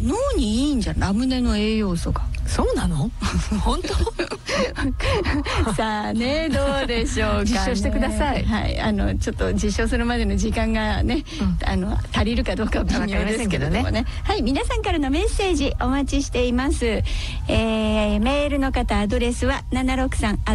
脳にいいんじゃん、ラムネの栄養素が。 そうなの？本当？ さあね、どうでしょうかね。 実証してください。 はい、ちょっと実証するまでの時間がね、足りるかどうかは微妙ですけれどもね。はい、皆さんからのメッセージお待ちしています。メールの方、アドレスは763